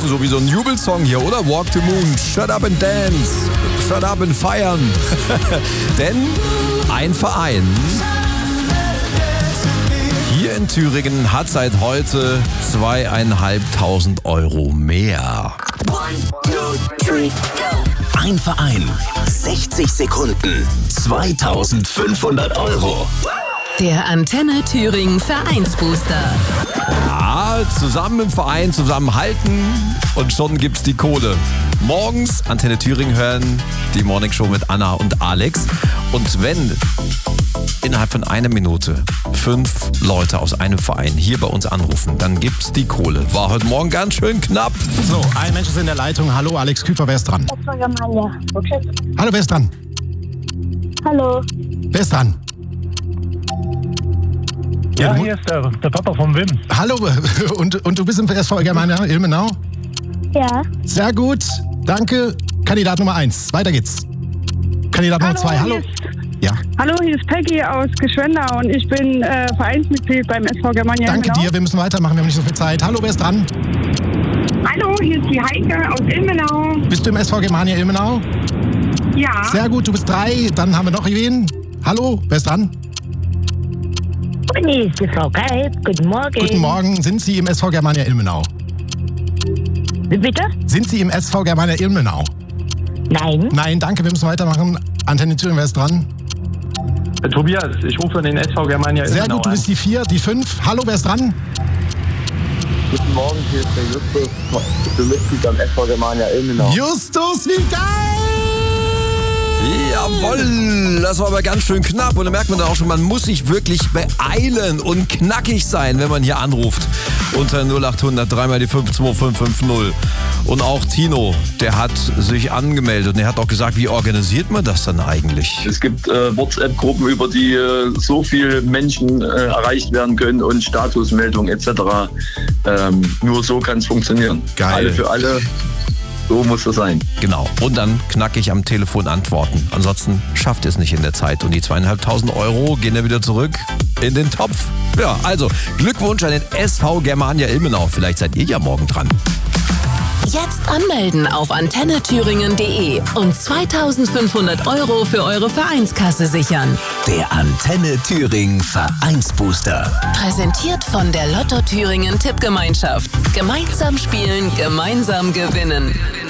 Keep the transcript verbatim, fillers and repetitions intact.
bisschen so wie so ein Jubelsong hier, oder? Walk the Moon, Shut Up and Dance, Shut Up and Feiern. Denn ein Verein hier in Thüringen hat seit heute zweieinhalbtausend Euro mehr. Ein Verein, sechzig Sekunden, zweitausendfünfhundert Euro. Der Antenne Thüringen Vereinsbooster. Ja, zusammen im Verein, zusammenhalten und schon gibt's die Kohle. Morgens Antenne Thüringen hören, die Morningshow mit Anna und Alex. Und wenn innerhalb von einer Minute fünf Leute aus einem Verein hier bei uns anrufen, dann gibt's die Kohle. War heute Morgen ganz schön knapp. So, ein Mensch ist in der Leitung. Hallo, Alex Küfer, wer ist dran? Okay. Hallo, wer ist dran? Hallo. Wer ist dran? Ja, hier ist der, der Papa vom Wim. Hallo, und, und du bist im S V Germania Ilmenau? Ja. Sehr gut, danke. Kandidat Nummer eins, weiter geht's. Kandidat Nummer zwei, hallo. Ja. Hallo, hier ist Peggy aus Geschwendau und ich bin äh, Vereinsmitglied beim S V Germania. Danke Ilmenau. dir, wir müssen weitermachen, wir haben nicht so viel Zeit. Hallo, wer ist dran? Hallo, hier ist die Heike aus Ilmenau. Bist du im S V Germania Ilmenau? Ja. Sehr gut, du bist drei, dann haben wir noch wen. Hallo, wer ist dran? Und hier ist die Frau Geib. Guten Morgen. Guten Morgen, sind Sie im S V Germania Ilmenau? Wie bitte? Sind Sie im S V Germania Ilmenau? Nein. Nein, danke, wir müssen weitermachen. Antenne Thüringen, wer ist dran? Äh, Tobias, ich rufe an den S V Germania Sehr Ilmenau gut, du bist die vier, die fünf. Hallo, wer ist dran? Guten Morgen, hier ist der Justus. Ich bin Mitglied am S V Germania Ilmenau. Justus, wie geil! Jawohl, das war aber ganz schön knapp. Und da merkt man dann auch schon, man muss sich wirklich beeilen und knackig sein, wenn man hier anruft. Unter null acht hundert dreimal die fünf zwei fünf fünf null. Und auch Tino, der hat sich angemeldet und er hat auch gesagt, wie organisiert man das dann eigentlich? Es gibt äh, WhatsApp-Gruppen, über die äh, so viele Menschen äh, erreicht werden können und Statusmeldungen et cetera. Ähm, nur so kann es funktionieren. Geil. Alle für alle. So muss das sein. Genau. Und dann knackig am Telefon antworten. Ansonsten schafft ihr es nicht in der Zeit. Und die zweieinhalbtausend Euro gehen dann wieder zurück in den Topf. Ja, also Glückwunsch an den S V Germania Ilmenau. Vielleicht seid ihr ja morgen dran. Jetzt anmelden auf antenne thüringen punkt de und zweitausendfünfhundert Euro für eure Vereinskasse sichern. Der Antenne Thüringen Vereinsbooster. Präsentiert von der Lotto Thüringen Tippgemeinschaft. Gemeinsam spielen, gemeinsam gewinnen.